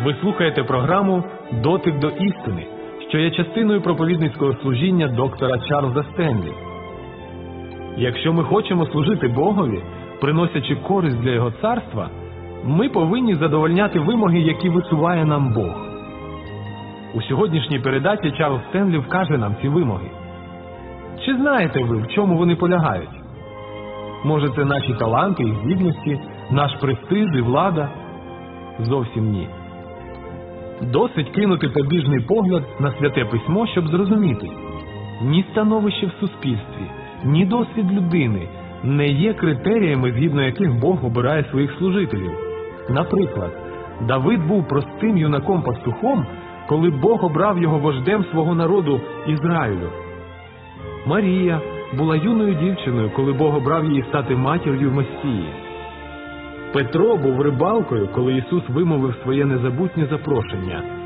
Ви слухаєте програму «Дотик до істини», що є частиною проповідницького служіння доктора Чарльза Стенлі. Якщо ми хочемо служити Богові, приносячи користь для Його царства, ми повинні задовольняти вимоги, які висуває нам Бог. У сьогоднішній передачі Чарльз Стенлі вкаже нам ці вимоги. Чи знаєте ви, в чому вони полягають? Може, це наші таланти і здібності, наш престиж і влада? Зовсім ні. Досить кинути побіжний погляд на Святе Письмо, щоб зрозуміти. Ні становище в суспільстві, ні досвід людини не є критеріями, згідно яких Бог обирає своїх служителів. Наприклад, Давид був простим юнаком-пастухом, коли Бог обрав його вождем свого народу Ізраїлю. Марія була юною дівчиною, коли Бог обрав її стати матір'ю Месії. Петро був рибалкою, коли Ісус вимовив своє незабутнє запрошення: